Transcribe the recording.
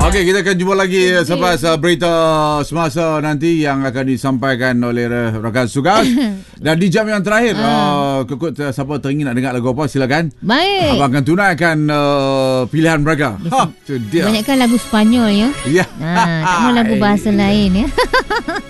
Okey, kita akan jumpa lagi selepas berita semasa nanti yang akan disampaikan oleh rakan Sugas. Dan di jam yang terakhir, Kekut, siapa teringin nak dengar lagu apa, silakan. Baik. Abang akan tunaikan pilihan mereka. Itu dia. Banyakkan lagu Spanyol ya. Ya. Tak mau lagu bahasa lain ya.